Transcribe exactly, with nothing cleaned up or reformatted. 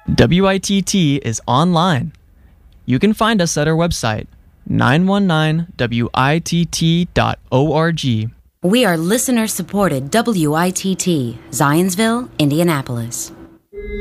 W I T T is online. You can find us at our website, nine one nine W I T T dot org. We are listener-supported W I T T, Zionsville, Indianapolis.